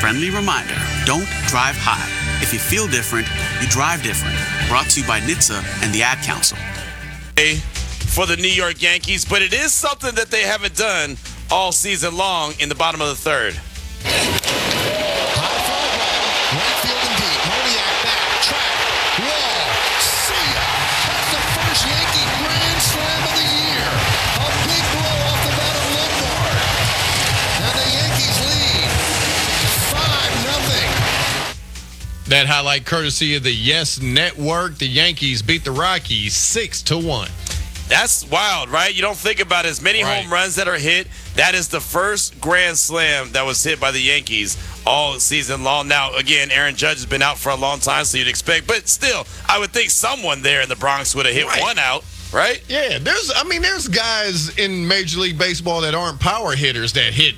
Friendly reminder, don't drive high. If you feel different, you drive different. Brought to you by NHTSA and the Ad Council. For the New York Yankees, but it is something that they haven't done all season long in the bottom of the third. High fly ball, right field and deep. Moniak back, track, wall, see ya. That's the first Yankee grand slam of the year. A big blow off the bat of Lombard. And the Yankees lead 5-0. That highlight courtesy of the Yes Network. The Yankees beat the Rockies 6-1. That's wild, right? You don't think about as many home runs that are hit. That is the first grand slam that was hit by the Yankees all season long. Now, again, Aaron Judge has been out for a long time, so you'd expect. But still, I would think someone there in the Bronx would have hit one out, right? Yeah, there's guys in Major League Baseball that aren't power hitters that hit